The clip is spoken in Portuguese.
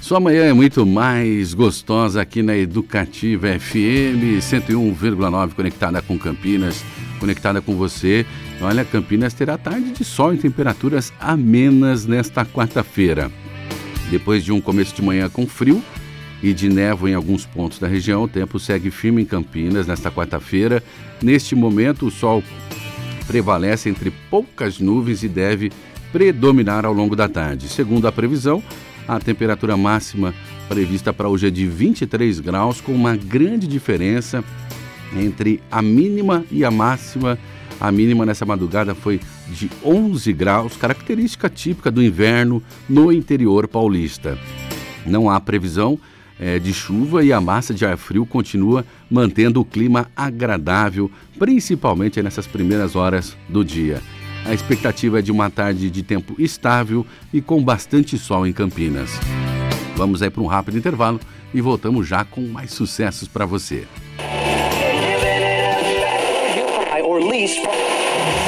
Sua manhã é muito mais gostosa aqui na Educativa FM 101,9, conectada com Campinas, conectada com você. Olha, Campinas terá tarde de sol em temperaturas amenas nesta quarta-feira. Depois de um começo de manhã com frio e de névoa em alguns pontos da região, o tempo segue firme em Campinas nesta quarta-feira. Neste momento, o sol prevalece entre poucas nuvens e deve predominar ao longo da tarde. Segundo a previsão, a temperatura máxima prevista para hoje é de 23 graus, com uma grande diferença entre a mínima e a máxima. A mínima nessa madrugada foi de 11 graus, característica típica do inverno no interior paulista. Não há previsão de chuva e a massa de ar frio continua mantendo o clima agradável, principalmente nessas primeiras horas do dia. A expectativa é de uma tarde de tempo estável e com bastante sol em Campinas. Vamos aí para um rápido intervalo e voltamos já com mais sucessos para você.